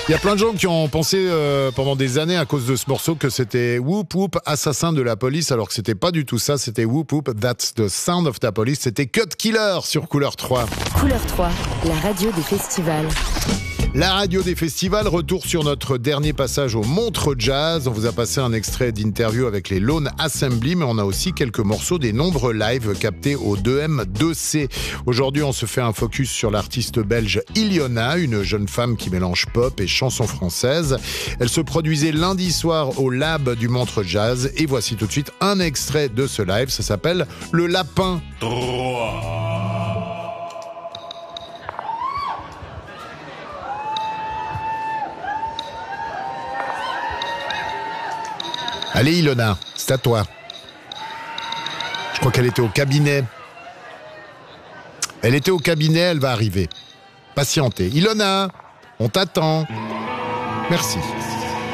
Il y a plein de gens qui ont pensé pendant des années à cause de ce morceau que c'était Whoop Whoop, assassin de la police, alors que c'était pas du tout ça, c'était Whoop Whoop, That's the Sound of the Police, c'était Cut Killer sur Couleur 3. Couleur 3, la radio des festivals. La radio des festivals, retour sur notre dernier passage au Montreux Jazz. On vous a passé un extrait d'interview avec les Lone Assembly, mais on a aussi quelques morceaux des nombreux lives captés au 2M2C. Aujourd'hui, on se fait un focus sur l'artiste belge Iliona, une jeune femme qui mélange pop et chansons françaises. Elle se produisait lundi soir au Lab du Montreux Jazz. Et voici tout de suite un extrait de ce live. Ça s'appelle Le Lapin. Allez Ilona, c'est à toi. Je crois qu'elle était au cabinet. Elle était au cabinet, elle va arriver. Patientez. Ilona, on t'attend. Merci.